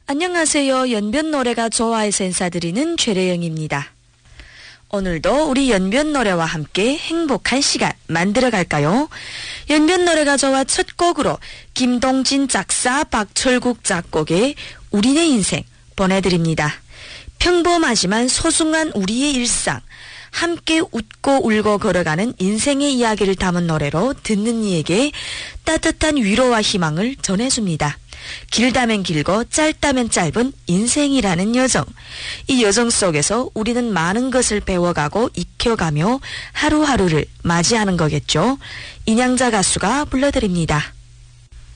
안녕하세요. 연변 노래가 좋아해서 인사드리는 최래영입니다. 오늘도 우리 연변 노래와 함께 행복한 시간 만들어갈까요? 연변 노래가 좋아 첫 곡으로 김동진 작사 박철국 작곡의 우리네 인생 보내드립니다. 평범하지만 소중한 우리의 일상, 함께 웃고 울고 걸어가는 인생의 이야기를 담은 노래로 듣는 이에게 따뜻한 위로와 희망을 전해줍니다. 길다면 길고 짧다면 짧은 인생이라는 여정. 이 여정 속에서 우리는 많은 것을 배워가고 익혀가며 하루하루를 맞이하는 거겠죠. 인양자 가수가 불러드립니다.